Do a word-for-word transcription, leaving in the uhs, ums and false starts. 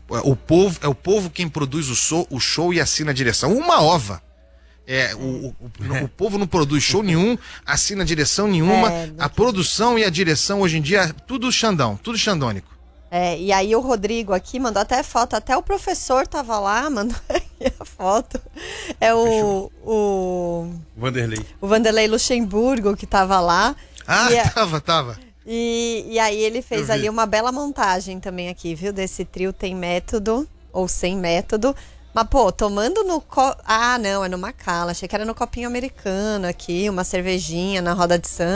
O povo, é o povo quem produz o show, o show e assina a direção. Uma ova. É, o, o, o, o povo não produz show nenhum, assina direção nenhuma. É, a produção e a direção hoje em dia, tudo Xandão, tudo xandônico. É, e aí o Rodrigo aqui mandou até foto, até o professor tava lá, mandou aqui a foto. É o, o Vanderlei. O Vanderlei Luxemburgo que tava lá. Ah, e, tava, tava. E, e aí ele fez ali uma bela montagem também aqui, viu? Desse trio Tem Método, ou Sem Método. Mas, pô, tomando no... Co... Ah, não, é no Macallan. Achei que era no copinho americano aqui, uma cervejinha na roda de samba.